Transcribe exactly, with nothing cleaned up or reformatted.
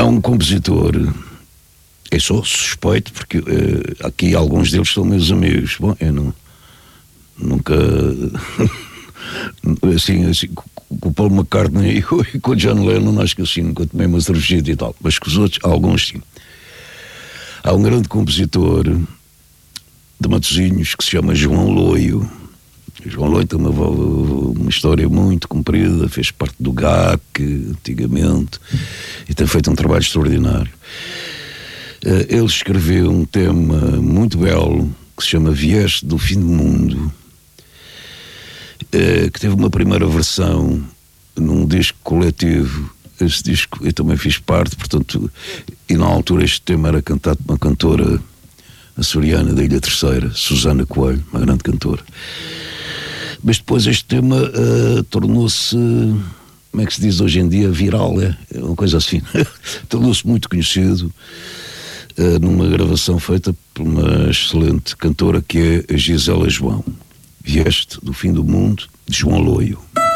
um compositor, eu sou suspeito porque uh, aqui alguns deles são meus amigos. Bom, eu não, nunca assim, assim com o Paul McCartney e com o John Lennon acho que assim nunca tomei uma cervejita e tal, mas com os outros, alguns sim. Há um grande compositor de Matosinhos que se chama João Loio. João Loio tem uma, uma história muito comprida, fez parte do G A C antigamente e tem feito um trabalho extraordinário. Ele escreveu um tema muito belo que se chama Vieste do Fim do Mundo, que teve uma primeira versão num disco coletivo. Esse disco eu também fiz parte, portanto, e na altura este tema era cantado por uma cantora açoriana da Ilha Terceira, Susana Coelho, uma grande cantora. Mas depois este tema uh, tornou-se, como é que se diz hoje em dia, viral, é, é uma coisa assim. Tornou-se muito conhecido uh, numa gravação feita por uma excelente cantora que é a Gisela João. Vieste do Fim do Mundo, de João Loio.